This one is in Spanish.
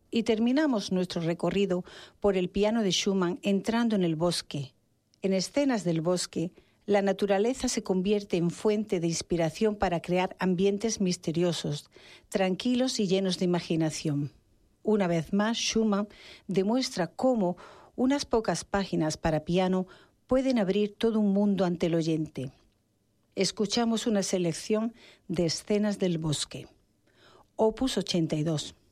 y terminamos nuestro recorrido por el piano de Schumann entrando en el bosque. En escenas del bosque, la naturaleza se convierte en fuente de inspiración para crear ambientes misteriosos, tranquilos y llenos de imaginación. Una vez más, Schumann demuestra cómo unas pocas páginas para piano pueden abrir todo un mundo ante el oyente. Escuchamos una selección de escenas del bosque. Opus 82.